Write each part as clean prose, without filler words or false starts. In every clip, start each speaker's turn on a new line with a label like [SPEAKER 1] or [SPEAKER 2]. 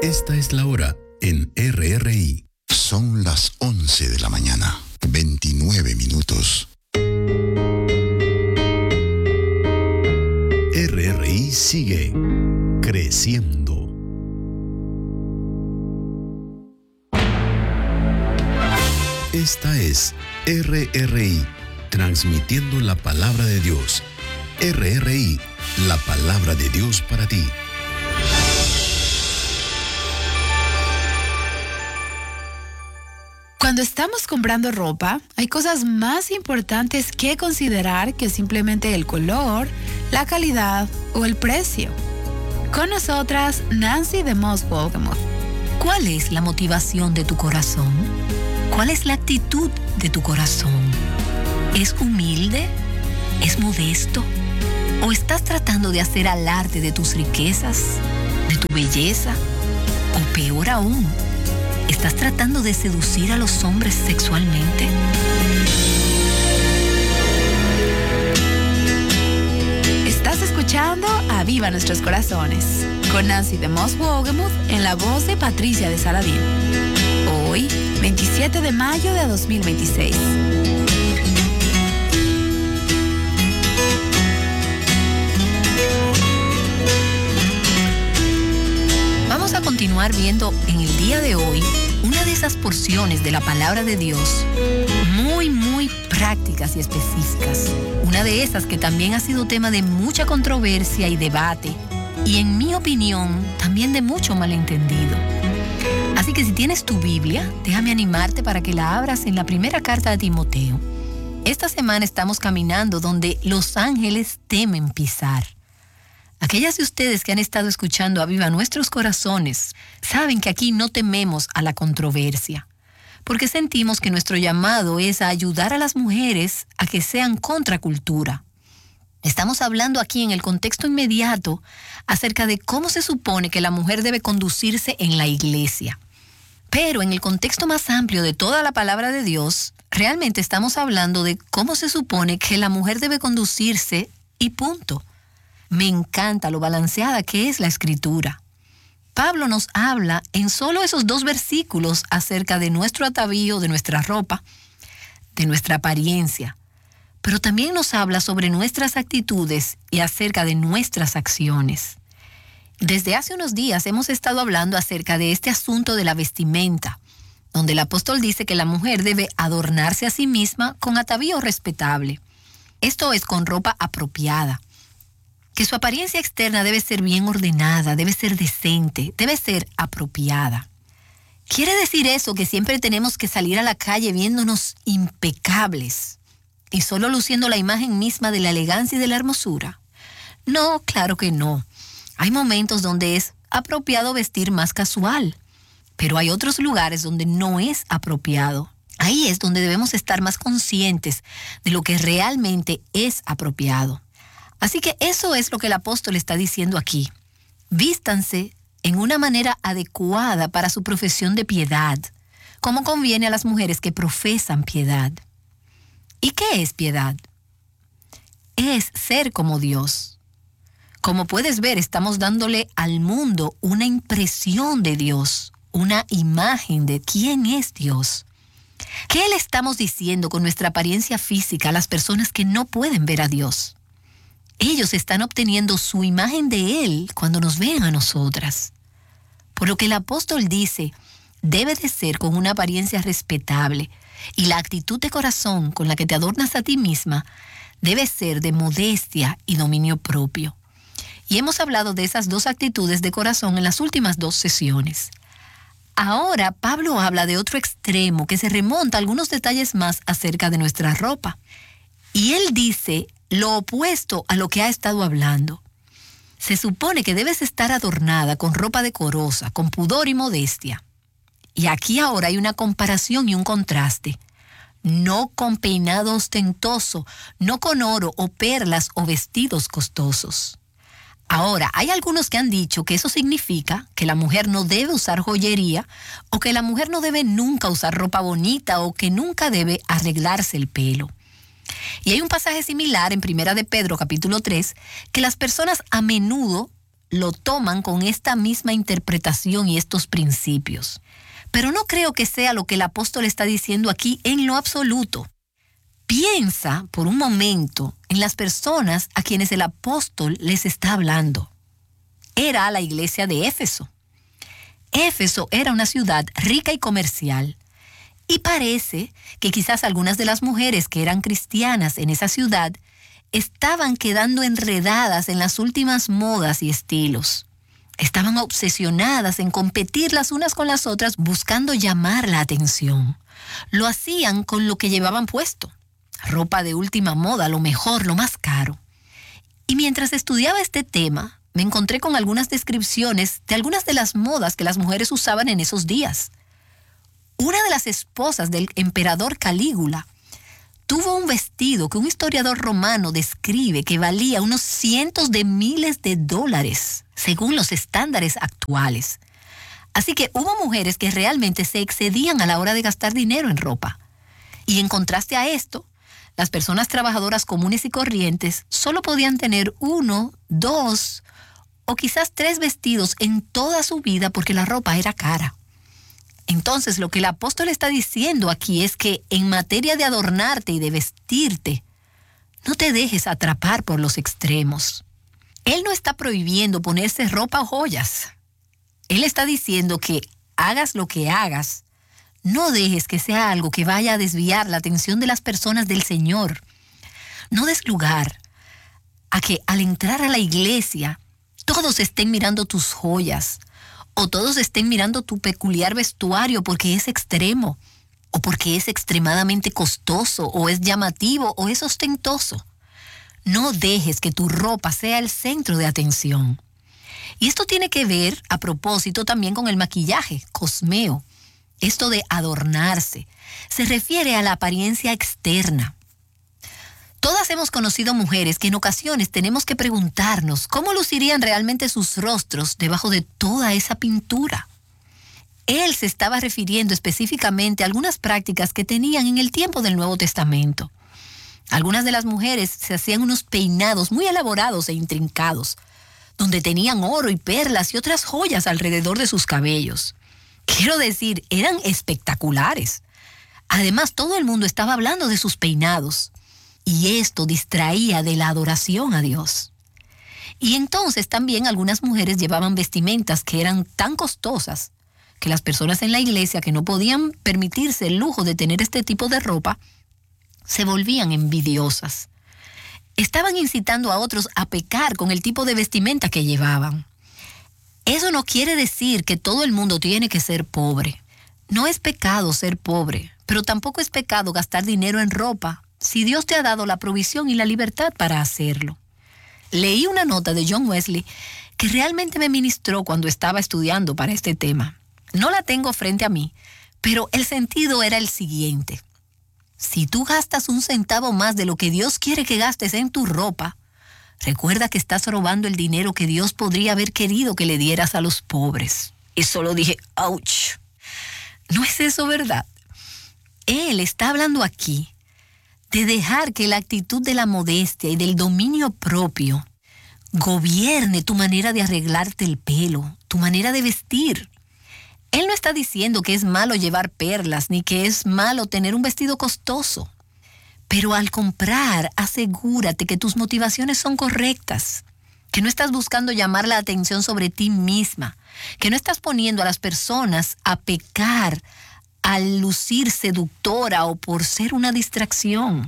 [SPEAKER 1] Esta es la hora en RRI.
[SPEAKER 2] Son las 11 de la mañana, 29 minutos.
[SPEAKER 1] RRI sigue creciendo. Esta es RRI, transmitiendo la palabra de Dios. RRI, la palabra de Dios para ti.
[SPEAKER 3] Cuando estamos comprando ropa, hay cosas más importantes que considerar que simplemente el color, la calidad o el precio. Con nosotras, Nancy DeMoss Wolgemuth.
[SPEAKER 4] ¿Cuál es la motivación de tu corazón? ¿Cuál es la actitud de tu corazón? ¿Es humilde? ¿Es modesto? ¿O estás tratando de hacer alarde de tus riquezas, de tu belleza? ¿O peor aún, estás tratando de seducir a los hombres sexualmente?
[SPEAKER 3] Estás escuchando Aviva Nuestros Corazones, con Nancy DeMoss Wolgemuth en la voz de Patricia de Saladín. Hoy, 27 de mayo de 2026.
[SPEAKER 4] Vamos a continuar viendo en el día de hoy una de esas porciones de la palabra de Dios muy prácticas y específicas. Una de esas que también ha sido tema de mucha controversia y debate, y en mi opinión también de mucho malentendido. Así que si tienes tu Biblia, déjame animarte para que la abras en la primera carta de Timoteo. Esta semana estamos caminando donde los ángeles temen pisar. Aquellas de ustedes que han estado escuchando Aviva Nuestros Corazones saben que aquí no tememos a la controversia, porque sentimos que nuestro llamado es a ayudar a las mujeres a que sean contracultura. Estamos hablando aquí en el contexto inmediato acerca de cómo se supone que la mujer debe conducirse en la iglesia. Pero en el contexto más amplio de toda la palabra de Dios, realmente estamos hablando de cómo se supone que la mujer debe conducirse y punto. Me encanta lo balanceada que es la Escritura. Pablo nos habla en solo esos 2 versículos acerca de nuestro atavío, de nuestra ropa, de nuestra apariencia, pero también nos habla sobre nuestras actitudes y acerca de nuestras acciones. Desde hace unos días hemos estado hablando acerca de este asunto de la vestimenta, donde el apóstol dice que la mujer debe adornarse a sí misma con atavío respetable. Esto es, con ropa apropiada. Que su apariencia externa debe ser bien ordenada, debe ser decente, debe ser apropiada. ¿Quiere decir eso que siempre tenemos que salir a la calle viéndonos impecables y solo luciendo la imagen misma de la elegancia y de la hermosura? No, claro que no. Hay momentos donde es apropiado vestir más casual, pero hay otros lugares donde no es apropiado. Ahí es donde debemos estar más conscientes de lo que realmente es apropiado. Así que eso es lo que el apóstol está diciendo aquí. Vístanse en una manera adecuada para su profesión de piedad, como conviene a las mujeres que profesan piedad. ¿Y qué es piedad? Es ser como Dios. Como puedes ver, estamos dándole al mundo una impresión de Dios, una imagen de quién es Dios. ¿Qué le estamos diciendo con nuestra apariencia física a las personas que no pueden ver a Dios? Ellos están obteniendo su imagen de Él cuando nos ven a nosotras. Por lo que el apóstol dice, debe de ser con una apariencia respetable, y la actitud de corazón con la que te adornas a ti misma debe ser de modestia y dominio propio. Y hemos hablado de esas 2 actitudes de corazón en las últimas 2 sesiones. Ahora Pablo habla de otro extremo que se remonta a algunos detalles más acerca de nuestra ropa. Y él dice lo opuesto a lo que ha estado hablando. Se supone que debes estar adornada con ropa decorosa, con pudor y modestia. Y aquí ahora hay una comparación y un contraste. No con peinado ostentoso, no con oro o perlas o vestidos costosos. Ahora, hay algunos que han dicho que eso significa que la mujer no debe usar joyería, o que la mujer no debe nunca usar ropa bonita, o que nunca debe arreglarse el pelo. Y hay un pasaje similar en 1 de Pedro, capítulo 3, que las personas a menudo lo toman con esta misma interpretación y estos principios. Pero no creo que sea lo que el apóstol está diciendo aquí en lo absoluto. Piensa por un momento en las personas a quienes el apóstol les está hablando. Era la iglesia de Éfeso. Éfeso era una ciudad rica y comercial. Y parece que quizás algunas de las mujeres que eran cristianas en esa ciudad estaban quedando enredadas en las últimas modas y estilos. Estaban obsesionadas en competir las unas con las otras buscando llamar la atención. Lo hacían con lo que llevaban puesto. Ropa de última moda, lo mejor, lo más caro. Y mientras estudiaba este tema, me encontré con algunas descripciones de algunas de las modas que las mujeres usaban en esos días. Una de las esposas del emperador Calígula tuvo un vestido que un historiador romano describe que valía unos cientos de miles de dólares, según los estándares actuales. Así que hubo mujeres que realmente se excedían a la hora de gastar dinero en ropa. Y en contraste a esto, las personas trabajadoras comunes y corrientes solo podían tener 1, 2 o quizás 3 vestidos en toda su vida porque la ropa era cara. Entonces, lo que el apóstol está diciendo aquí es que en materia de adornarte y de vestirte, no te dejes atrapar por los extremos. Él no está prohibiendo ponerse ropa o joyas. Él está diciendo que hagas lo que hagas, no dejes que sea algo que vaya a desviar la atención de las personas del Señor. No des lugar a que al entrar a la iglesia todos estén mirando tus joyas, o todos estén mirando tu peculiar vestuario porque es extremo, o porque es extremadamente costoso, o es llamativo, o es ostentoso. No dejes que tu ropa sea el centro de atención. Y esto tiene que ver, a propósito, también con el maquillaje, cosmeo. Esto de adornarse se refiere a la apariencia externa. Todas hemos conocido mujeres que en ocasiones tenemos que preguntarnos cómo lucirían realmente sus rostros debajo de toda esa pintura. Él se estaba refiriendo específicamente a algunas prácticas que tenían en el tiempo del Nuevo Testamento. Algunas de las mujeres se hacían unos peinados muy elaborados e intrincados, donde tenían oro y perlas y otras joyas alrededor de sus cabellos. Quiero decir, eran espectaculares. Además, todo el mundo estaba hablando de sus peinados. Y esto distraía de la adoración a Dios. Y entonces también algunas mujeres llevaban vestimentas que eran tan costosas que las personas en la iglesia que no podían permitirse el lujo de tener este tipo de ropa, se volvían envidiosas. Estaban incitando a otros a pecar con el tipo de vestimenta que llevaban. Eso no quiere decir que todo el mundo tiene que ser pobre. No es pecado ser pobre, pero tampoco es pecado gastar dinero en ropa si Dios te ha dado la provisión y la libertad para hacerlo. Leí una nota de John Wesley que realmente me ministró cuando estaba estudiando para este tema. No la tengo frente a mí, pero el sentido era el siguiente. Si tú gastas 1 centavo más de lo que Dios quiere que gastes en tu ropa, recuerda que estás robando el dinero que Dios podría haber querido que le dieras a los pobres. Y solo dije, ¡ouch! ¿No es eso verdad? Él está hablando aquí de dejar que la actitud de la modestia y del dominio propio gobierne tu manera de arreglarte el pelo, tu manera de vestir. Él no está diciendo que es malo llevar perlas, ni que es malo tener un vestido costoso. Pero al comprar, asegúrate que tus motivaciones son correctas, que no estás buscando llamar la atención sobre ti misma, que no estás poniendo a las personas a pecar al lucir seductora o por ser una distracción.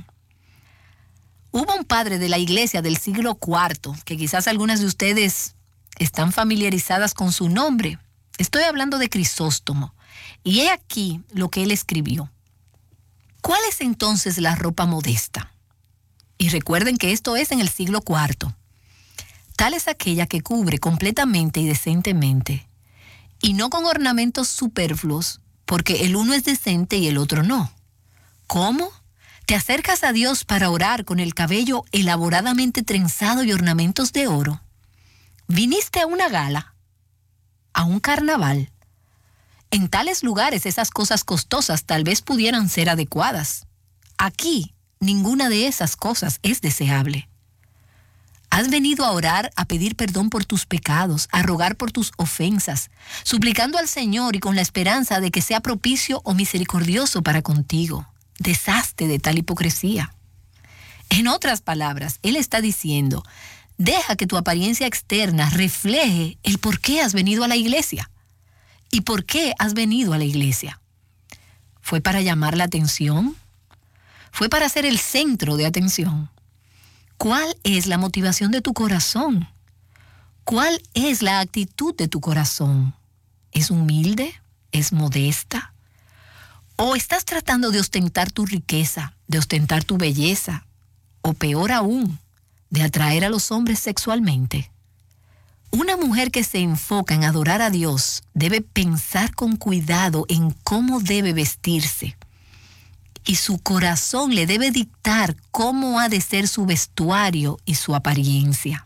[SPEAKER 4] Hubo un padre de la iglesia del siglo IV, que quizás algunas de ustedes están familiarizadas con su nombre. Estoy hablando de Crisóstomo. Y he aquí lo que él escribió. ¿Cuál es entonces la ropa modesta? Y recuerden que esto es en el siglo IV. Tal es aquella que cubre completamente y decentemente, y no con ornamentos superfluos, porque el uno es decente y el otro no. ¿Cómo? ¿Te acercas a Dios para orar con el cabello elaboradamente trenzado y ornamentos de oro? ¿Viniste a una gala? ¿A un carnaval? En tales lugares esas cosas costosas tal vez pudieran ser adecuadas. Aquí, ninguna de esas cosas es deseable. Has venido a orar, a pedir perdón por tus pecados, a rogar por tus ofensas, suplicando al Señor y con la esperanza de que sea propicio o misericordioso para contigo. Deshazte de tal hipocresía. En otras palabras, Él está diciendo, deja que tu apariencia externa refleje el por qué has venido a la iglesia. ¿Y por qué has venido a la iglesia? ¿Fue para llamar la atención? ¿Fue para ser el centro de atención? ¿Cuál es la motivación de tu corazón? ¿Cuál es la actitud de tu corazón? ¿Es humilde? ¿Es modesta? ¿O estás tratando de ostentar tu riqueza, de ostentar tu belleza? O peor aún, de atraer a los hombres sexualmente. Una mujer que se enfoca en adorar a Dios debe pensar con cuidado en cómo debe vestirse. Y su corazón le debe dictar cómo ha de ser su vestuario y su apariencia.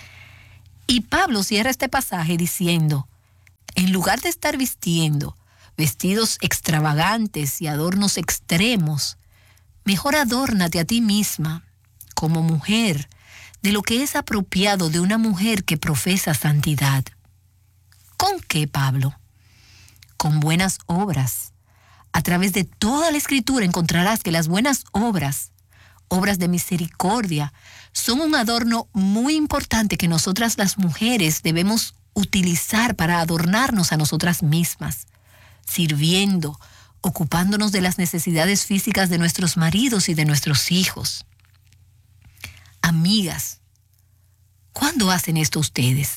[SPEAKER 4] Y Pablo cierra este pasaje diciendo, en lugar de estar vistiendo vestidos extravagantes y adornos extremos, mejor adórnate a ti misma como mujer de lo que es apropiado de una mujer que profesa santidad. ¿Con qué, Pablo? Con buenas obras. A través de toda la Escritura encontrarás que las buenas obras, obras de misericordia, son un adorno muy importante que nosotras las mujeres debemos utilizar para adornarnos a nosotras mismas, sirviendo, ocupándonos de las necesidades físicas de nuestros maridos y de nuestros hijos. Amigas, ¿cuándo hacen esto ustedes?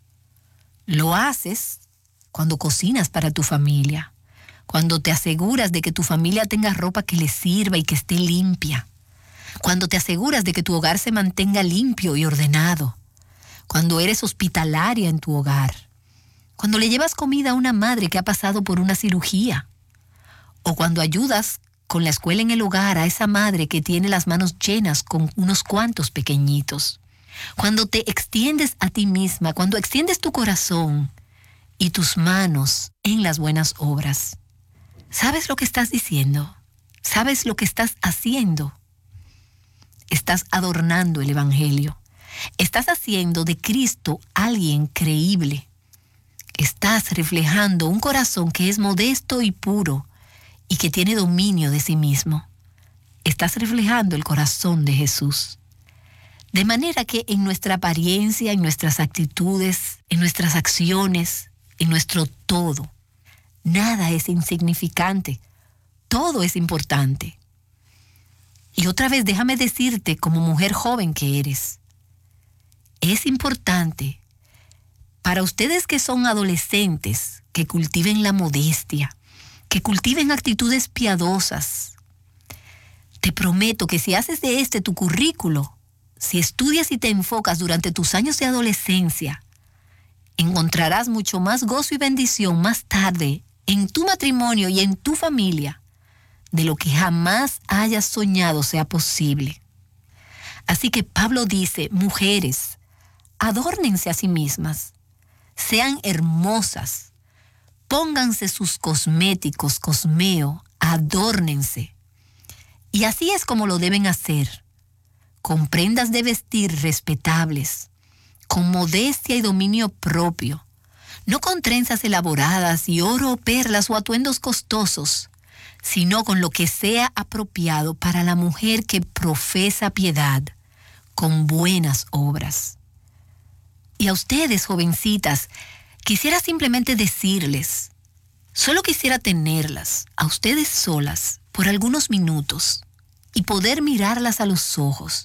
[SPEAKER 4] Lo haces cuando cocinas para tu familia, cuando te aseguras de que tu familia tenga ropa que les sirva y que esté limpia, cuando te aseguras de que tu hogar se mantenga limpio y ordenado, cuando eres hospitalaria en tu hogar, cuando le llevas comida a una madre que ha pasado por una cirugía, o cuando ayudas con la escuela en el hogar a esa madre que tiene las manos llenas con unos cuantos pequeñitos, cuando te extiendes a ti misma, cuando extiendes tu corazón y tus manos en las buenas obras. ¿Sabes lo que estás diciendo? ¿Sabes lo que estás haciendo? Estás adornando el Evangelio. Estás haciendo de Cristo alguien creíble. Estás reflejando un corazón que es modesto y puro y que tiene dominio de sí mismo. Estás reflejando el corazón de Jesús. De manera que en nuestra apariencia, en nuestras actitudes, en nuestras acciones, en nuestro todo, nada es insignificante, todo es importante. Y otra vez déjame decirte, como mujer joven que eres, es importante para ustedes que son adolescentes, que cultiven la modestia, que cultiven actitudes piadosas. Te prometo que si haces de este tu currículo, si estudias y te enfocas durante tus años de adolescencia, encontrarás mucho más gozo y bendición más tarde en tu matrimonio y en tu familia de lo que jamás hayas soñado sea posible. Así que Pablo dice, mujeres, adórnense a sí mismas, sean hermosas, pónganse sus cosméticos, cosmeo, adórnense. Y así es como lo deben hacer, con prendas de vestir respetables, con modestia y dominio propio, no con trenzas elaboradas y oro o perlas o atuendos costosos, sino con lo que sea apropiado para la mujer que profesa piedad, con buenas obras. Y a ustedes, jovencitas, quisiera simplemente decirles, solo quisiera tenerlas, a ustedes solas, por algunos minutos, y poder mirarlas a los ojos.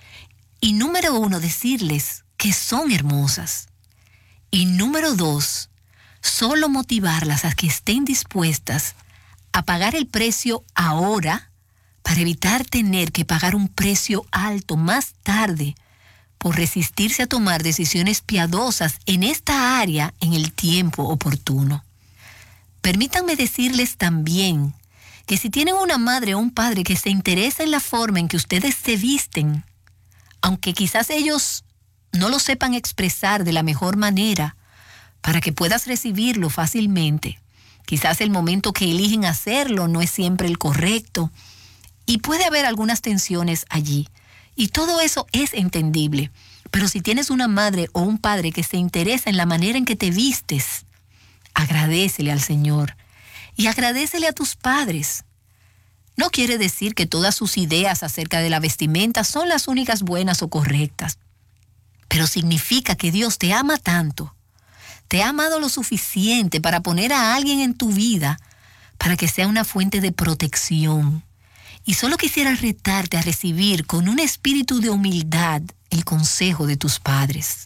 [SPEAKER 4] Y número 1, decirles que son hermosas. Y número 2, solo motivarlas a que estén dispuestas a pagar el precio ahora para evitar tener que pagar un precio alto más tarde por resistirse a tomar decisiones piadosas en esta área en el tiempo oportuno. Permítanme decirles también que si tienen una madre o un padre que se interesa en la forma en que ustedes se visten, aunque quizás ellos no lo sepan expresar de la mejor manera para que puedas recibirlo fácilmente, quizás el momento que eligen hacerlo no es siempre el correcto y puede haber algunas tensiones allí. Y todo eso es entendible, Pero si tienes una madre o un padre que se interesa en la manera en que te vistes, agradécele al Señor y agradécele a tus padres. No quiere decir que todas sus ideas acerca de la vestimenta son las únicas buenas o correctas, pero significa que Dios te ama tanto, te ha amado lo suficiente para poner a alguien en tu vida para que sea una fuente de protección. Y solo quisiera retarte a recibir con un espíritu de humildad el consejo de tus padres.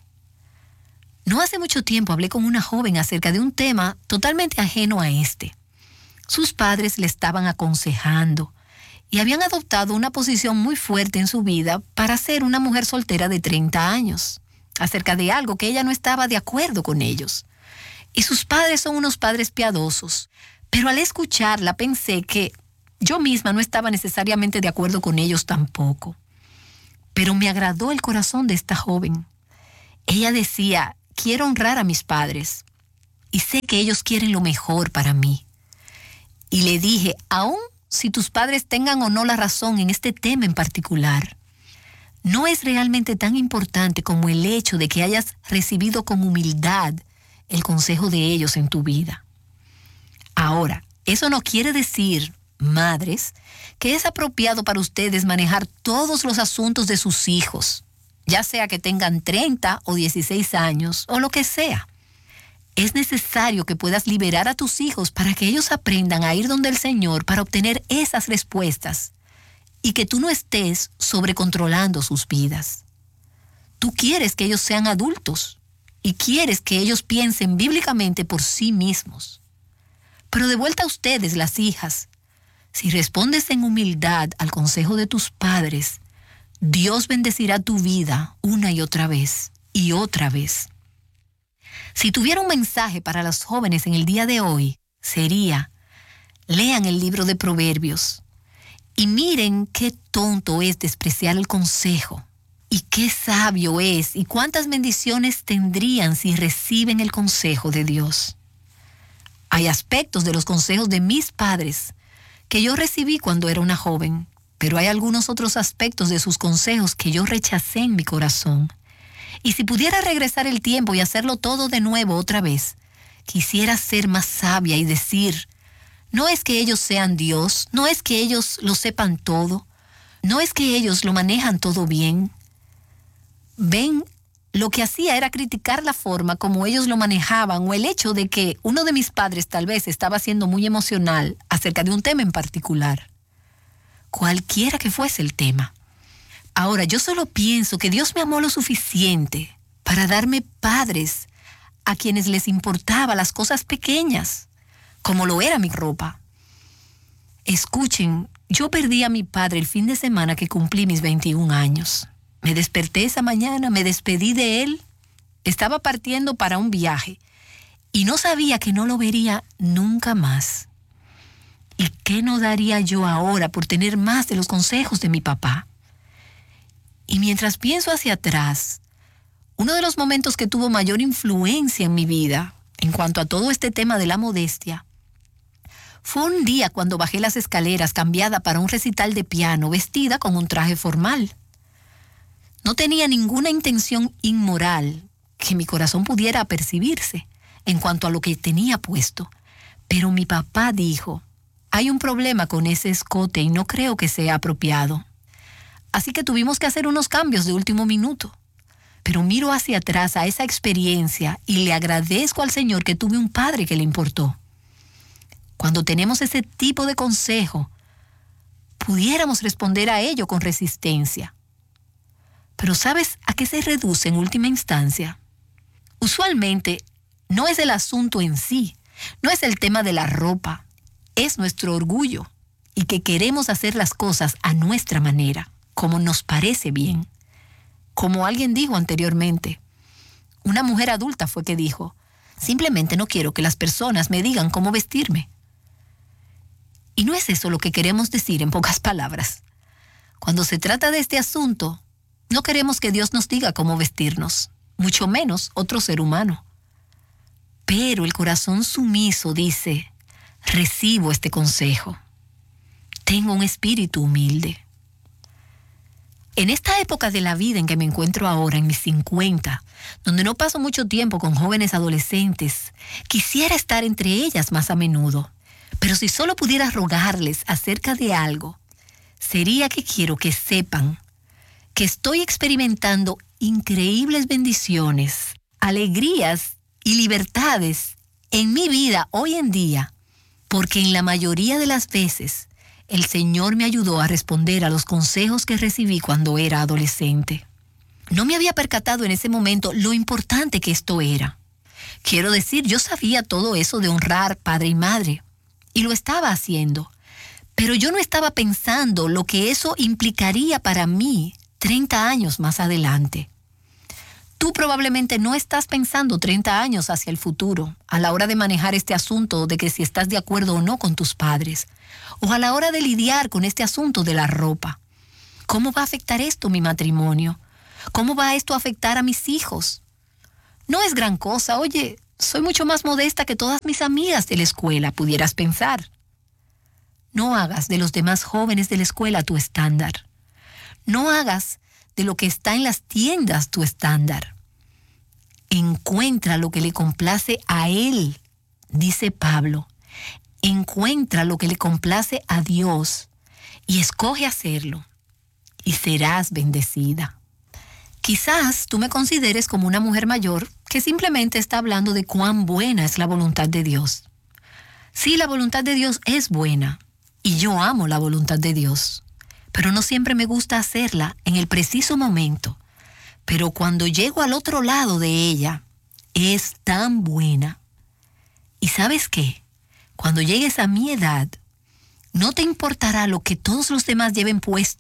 [SPEAKER 4] No hace mucho tiempo hablé con una joven acerca de un tema totalmente ajeno a este. Sus padres le estaban aconsejando y habían adoptado una posición muy fuerte en su vida para ser una mujer soltera de 30 años, acerca de algo que ella no estaba de acuerdo con ellos. Y sus padres son unos padres piadosos, pero al escucharla pensé que yo misma no estaba necesariamente de acuerdo con ellos tampoco. Pero me agradó el corazón de esta joven. Ella decía: quiero honrar a mis padres y sé que ellos quieren lo mejor para mí. Y le dije, aun si tus padres tengan o no la razón en este tema en particular, no es realmente tan importante como el hecho de que hayas recibido con humildad el consejo de ellos en tu vida. Ahora, eso no quiere decir, madres, que es apropiado para ustedes manejar todos los asuntos de sus hijos, ya sea que tengan 30 o 16 años o lo que sea. Es necesario que puedas liberar a tus hijos para que ellos aprendan a ir donde el Señor para obtener esas respuestas y que tú no estés sobrecontrolando sus vidas. Tú quieres que ellos sean adultos y quieres que ellos piensen bíblicamente por sí mismos. Pero de vuelta a ustedes, las hijas, si respondes en humildad al consejo de tus padres, Dios bendecirá tu vida una y otra vez y otra vez. Si tuviera un mensaje para las jóvenes en el día de hoy, sería: lean el libro de Proverbios y miren qué tonto es despreciar el consejo y qué sabio es y cuántas bendiciones tendrían si reciben el consejo de Dios. Hay aspectos de los consejos de mis padres que yo recibí cuando era una joven, pero hay algunos otros aspectos de sus consejos que yo rechacé en mi corazón. Y si pudiera regresar el tiempo y hacerlo todo de nuevo otra vez, quisiera ser más sabia y decir: no es que ellos sean Dios, no es que ellos lo sepan todo, no es que ellos lo manejan todo bien. Ven, lo que hacía era criticar la forma como ellos lo manejaban o el hecho de que uno de mis padres tal vez estaba siendo muy emocional acerca de un tema en particular. Cualquiera que fuese el tema. Ahora, yo solo pienso que Dios me amó lo suficiente para darme padres a quienes les importaba las cosas pequeñas, como lo era mi ropa. Escuchen, yo perdí a mi padre el fin de semana que cumplí mis 21 años. Me desperté esa mañana, me despedí de él, estaba partiendo para un viaje y no sabía que no lo vería nunca más. ¿Y qué no daría yo ahora por tener más de los consejos de mi papá? Y mientras pienso hacia atrás, uno de los momentos que tuvo mayor influencia en mi vida en cuanto a todo este tema de la modestia fue un día cuando bajé las escaleras cambiada para un recital de piano, vestida con un traje formal. No tenía ninguna intención inmoral que mi corazón pudiera apercibirse en cuanto a lo que tenía puesto, pero mi papá dijo: hay un problema con ese escote y no creo que sea apropiado. Así que tuvimos que hacer unos cambios de último minuto. Pero miro hacia atrás a esa experiencia y le agradezco al Señor que tuve un padre que le importó. Cuando tenemos ese tipo de consejo, pudiéramos responder a ello con resistencia. Pero ¿sabes a qué se reduce en última instancia? Usualmente no es el asunto en sí, no es el tema de la ropa, es nuestro orgullo y que queremos hacer las cosas a nuestra manera, como nos parece bien. Como alguien dijo anteriormente, una mujer adulta fue que dijo: simplemente no quiero que las personas me digan cómo vestirme. Y no es eso lo que queremos decir en pocas palabras. Cuando se trata de este asunto, no queremos que Dios nos diga cómo vestirnos, mucho menos otro ser humano. Pero el corazón sumiso dice: recibo este consejo. Tengo un espíritu humilde. En esta época de la vida en que me encuentro ahora, en mis 50, donde no paso mucho tiempo con jóvenes adolescentes, quisiera estar entre ellas más a menudo. Pero si solo pudiera rogarles acerca de algo, sería que quiero que sepan que estoy experimentando increíbles bendiciones, alegrías y libertades en mi vida hoy en día, porque en la mayoría de las veces el Señor me ayudó a responder a los consejos que recibí cuando era adolescente. No me había percatado en ese momento lo importante que esto era. Quiero decir, yo sabía todo eso de honrar padre y madre, y lo estaba haciendo, pero yo no estaba pensando lo que eso implicaría para mí 30 años más adelante. Tú probablemente no estás pensando 30 años hacia el futuro a la hora de manejar este asunto de que si estás de acuerdo o no con tus padres, o a la hora de lidiar con este asunto de la ropa. ¿Cómo va a afectar esto mi matrimonio? ¿Cómo va esto a afectar a mis hijos? No es gran cosa, oye, soy mucho más modesta que todas mis amigas de la escuela, pudieras pensar. No hagas de los demás jóvenes de la escuela tu estándar. No hagas de lo que está en las tiendas tu estándar. Encuentra lo que le complace a Él, dice Pablo. Encuentra lo que le complace a Dios y escoge hacerlo, y serás bendecida. Quizás tú me consideres como una mujer mayor que simplemente está hablando de cuán buena es la voluntad de Dios. Sí, la voluntad de Dios es buena, y yo amo la voluntad de Dios. Pero no siempre me gusta hacerla en el preciso momento. Pero cuando llego al otro lado de ella, es tan buena. ¿Y sabes qué? Cuando llegues a mi edad, no te importará lo que todos los demás lleven puesto.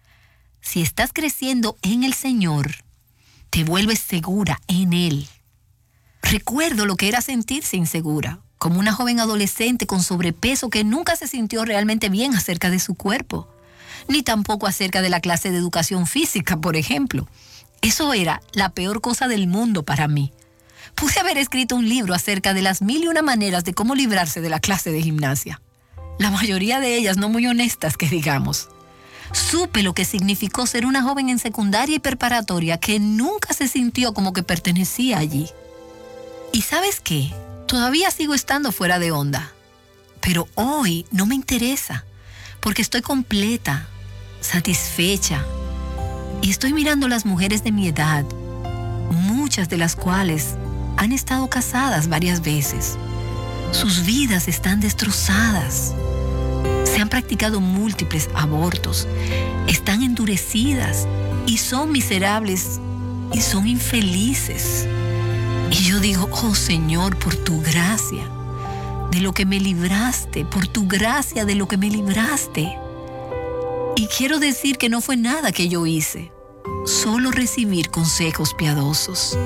[SPEAKER 4] Si estás creciendo en el Señor, te vuelves segura en Él. Recuerdo lo que era sentirse insegura, como una joven adolescente con sobrepeso que nunca se sintió realmente bien acerca de su cuerpo. Ni tampoco acerca de la clase de educación física, por ejemplo. Eso era la peor cosa del mundo para mí. Pude haber escrito un libro acerca de las 1001 maneras de cómo librarse de la clase de gimnasia. La mayoría de ellas no muy honestas, que digamos. Supe lo que significó ser una joven en secundaria y preparatoria que nunca se sintió como que pertenecía allí. ¿Y sabes qué? Todavía sigo estando fuera de onda. Pero hoy no me interesa, porque estoy completa, satisfecha, y estoy mirando las mujeres de mi edad, muchas de las cuales han estado casadas varias veces. Sus vidas están destrozadas, se han practicado múltiples abortos, están endurecidas y son miserables y son infelices. Y yo digo, oh Señor, por tu gracia, de lo que me libraste, por tu gracia de lo que me libraste. Y quiero decir que no fue nada que yo hice, solo recibir consejos piadosos.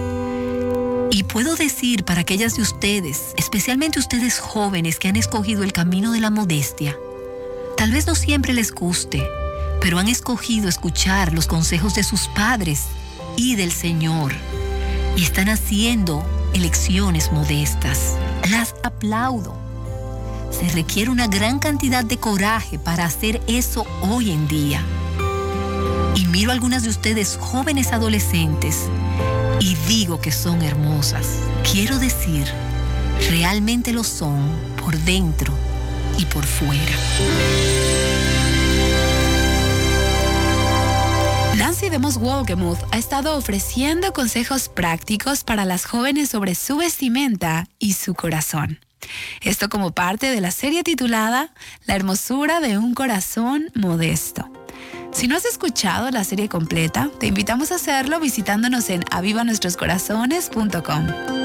[SPEAKER 4] Y puedo decir para aquellas de ustedes, especialmente ustedes jóvenes que han escogido el camino de la modestia, tal vez no siempre les guste, pero han escogido escuchar los consejos de sus padres y del Señor, y están haciendo elecciones modestas. Las aplaudo. Se requiere una gran cantidad de coraje para hacer eso hoy en día. Y miro a algunas de ustedes jóvenes adolescentes y digo que son hermosas. Quiero decir, realmente lo son por dentro y por fuera.
[SPEAKER 3] Nancy DeMoss Wolgemuth ha estado ofreciendo consejos prácticos para las jóvenes sobre su vestimenta y su corazón. Esto como parte de la serie titulada La hermosura de un corazón modesto. Si no has escuchado la serie completa, te invitamos a hacerlo visitándonos en avivanuestroscorazones.com.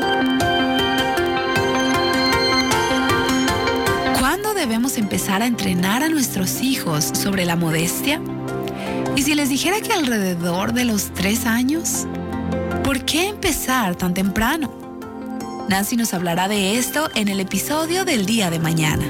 [SPEAKER 3] ¿Cuándo debemos empezar a entrenar a nuestros hijos sobre la modestia? ¿Y si les dijera que alrededor de los 3 años? ¿Por qué empezar tan temprano? Nancy nos hablará de esto en el episodio del día de mañana.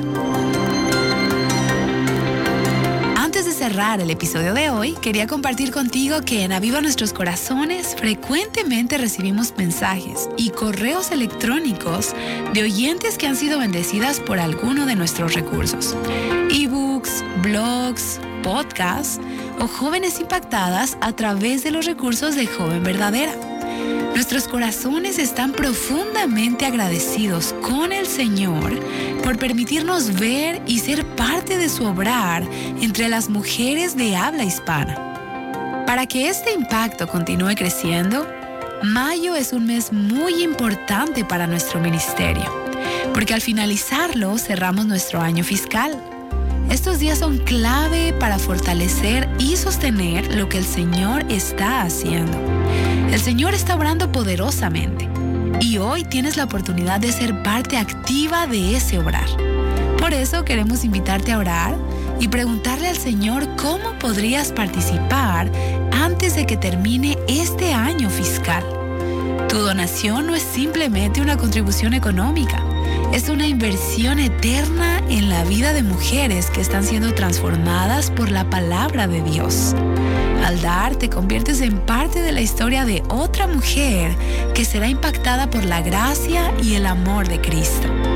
[SPEAKER 3] Antes de cerrar el episodio de hoy, quería compartir contigo que en Aviva Nuestros Corazones frecuentemente recibimos mensajes y correos electrónicos de oyentes que han sido bendecidas por alguno de nuestros recursos. Ebooks, blogs, podcast o Jóvenes Impactadas a través de los recursos de Joven Verdadera. Nuestros corazones están profundamente agradecidos con el Señor por permitirnos ver y ser parte de su obrar entre las mujeres de habla hispana. Para que este impacto continúe creciendo, mayo es un mes muy importante para nuestro ministerio, porque al finalizarlo cerramos nuestro año fiscal. Estos días son clave para fortalecer y sostener lo que el Señor está haciendo. El Señor está obrando poderosamente y hoy tienes la oportunidad de ser parte activa de ese obrar. Por eso queremos invitarte a orar y preguntarle al Señor cómo podrías participar antes de que termine este año fiscal. Tu donación no es simplemente una contribución económica. Es una inversión eterna en la vida de mujeres que están siendo transformadas por la palabra de Dios. Al dar, te conviertes en parte de la historia de otra mujer que será impactada por la gracia y el amor de Cristo.